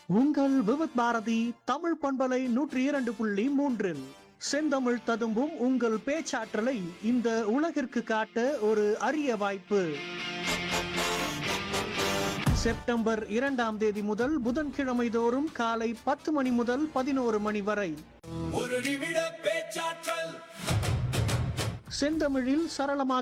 உங்கள் விவித் பாரதி தமிழ் பண்பலை 102.3 செந்தமிழ் ததும்பும் உங்கள் பேச்சாற்றலை இந்த உலகிற்கு காட்ட ஒரு அரிய வாய்ப்பு. செப்டம்பர் 2ஆம் தேதி முதல் புதன்கிழமை தோறும் காலை 10 மணி முதல் 11 மணி வரை ஒரு நிமிட பேச்சாற்றல் செந்தமிழில் சரளமாக